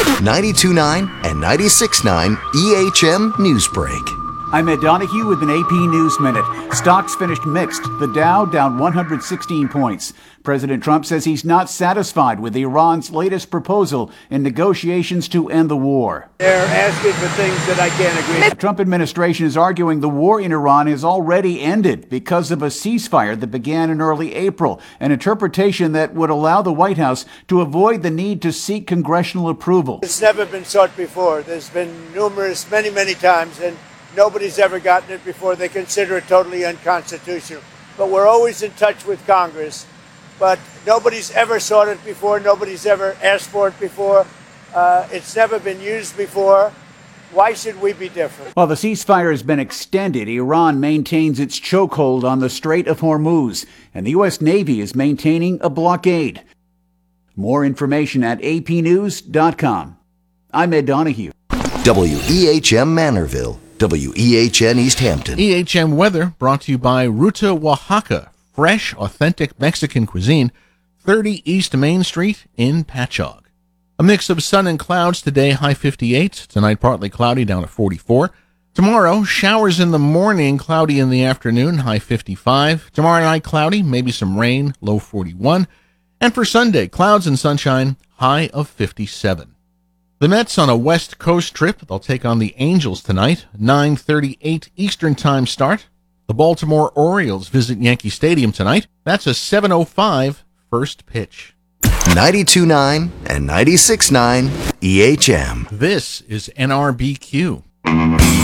92.9 and 96.9 EHM Newsbreak. I'm Ed Donahue with an AP News Minute. Stocks finished mixed. The Dow down 116 points. President Trump says he's not satisfied with Iran's latest proposal in negotiations to end the war. They're asking for things that I can't agree with. The Trump administration is arguing the war in Iran has already ended because of a ceasefire that began in early April, an interpretation that would allow the White House to avoid the need to seek congressional approval. It's never been sought before. There's been many times, and nobody's ever gotten it before. They consider it totally unconstitutional. But we're always in touch with Congress. But nobody's ever sought it before. Nobody's ever asked for it before. It's never been used before. Why should we be different? While the ceasefire has been extended, Iran maintains its chokehold on the Strait of Hormuz, and the U.S. Navy is maintaining a blockade. More information at apnews.com. I'm Ed Donahue. WEHM Manorville. WEHN East Hampton. EHM weather brought to you by Ruta Oaxaca, fresh, authentic Mexican cuisine, 30 East Main Street in Patchogue. A mix of sun and clouds today, high 58. Tonight, partly cloudy, down to 44. Tomorrow, showers in the morning, cloudy in the afternoon, high 55. Tomorrow night, cloudy, maybe some rain, low 41. And for Sunday, clouds and sunshine, high of 57. The Mets on a West Coast trip. They'll take on the Angels tonight, 9:38 Eastern Time start. The Baltimore Orioles visit Yankee Stadium tonight. That's a 7:05 first pitch. 92.9 and 96.9 EHM. This is NRBQ.